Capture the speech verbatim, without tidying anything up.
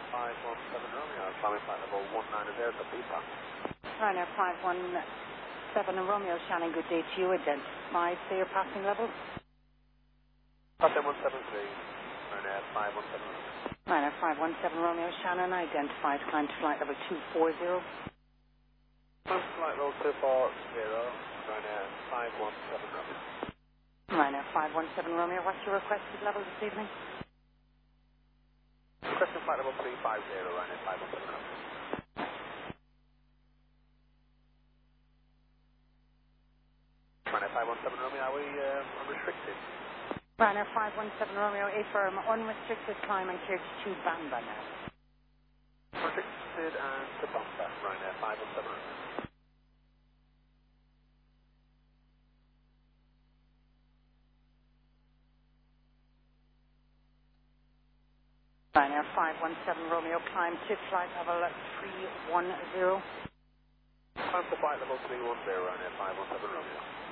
five one seven Romeo, climbing flight level one nine zero to Peter. Ryanair five one seven Romeo, Shannon, good day to you. Identify say your passing level. Passing one seven three, Ryanair five one seven Romeo. Ryanair five one seven Romeo, Shannon, identified climb to flight level two four zero. Climb to flight level two four zero, Ryanair five one seven Romeo. Ryanair five one seven Romeo, what's your requested level this evening? Requesting flight level three five zero, Ryanair five one seven Romeo. Ryanair five one seven Romeo, are we um, unrestricted? Ryanair five one seven Romeo, A firm, unrestricted climb and cleared to Bamba now. Unrestricted and to Bamba, Ryanair five one seven Romeo. Ryanair five one seven Romeo, climb to flight level three one zero. Climb to flight level three one zero, Ryanair five one seven Romeo.